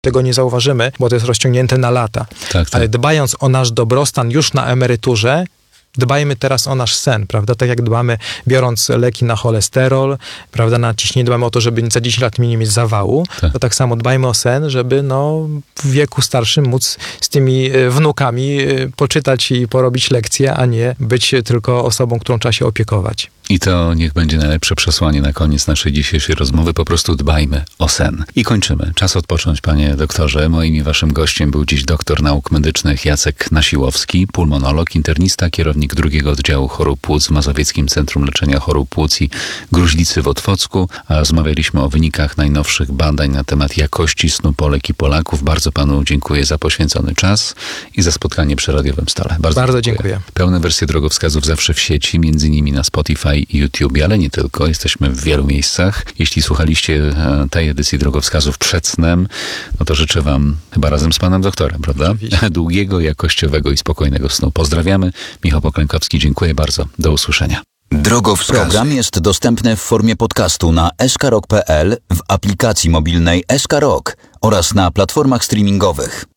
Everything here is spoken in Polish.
tego nie zauważymy, bo to jest rozciągnięte na lata. Tak. Ale dbając o nasz dobrostan już na emeryturze, dbajmy teraz o nasz sen, prawda? Tak jak dbamy, biorąc leki na cholesterol, prawda, na ciśnienie, dbamy o to, żeby za 10 lat nie mieć zawału, Tak. to tak samo dbajmy o sen, żeby w wieku starszym móc z tymi wnukami poczytać i porobić lekcje, a nie być tylko osobą, którą trzeba się opiekować. I to niech będzie najlepsze przesłanie na koniec naszej dzisiejszej rozmowy. Po prostu dbajmy o sen. I kończymy. Czas odpocząć, panie doktorze. Moim i waszym gościem był dziś doktor nauk medycznych Jacek Nasiłowski, pulmonolog, internista, kierownik drugiego oddziału chorób płuc w Mazowieckim Centrum Leczenia Chorób Płuc i Gruźlicy w Otwocku. A rozmawialiśmy o wynikach najnowszych badań na temat jakości snu Polek i Polaków. Bardzo panu dziękuję za poświęcony czas i za spotkanie przy Radiowym Stole. Bardzo dziękuję. Pełne wersje drogowskazów zawsze w sieci, między innymi na Spotify i YouTube, ale nie tylko. Jesteśmy w wielu miejscach. Jeśli słuchaliście tej edycji drogowskazów przed snem, no to życzę wam chyba razem z panem doktorem, prawda? Oczywiście. Długiego, jakościowego i spokojnego snu. Pozdrawiamy. Michał Poklękowski, dziękuję bardzo. Do usłyszenia. Drogowskaz. Program jest dostępny w formie podcastu na skrok.pl, w aplikacji mobilnej SK Rock oraz na platformach streamingowych.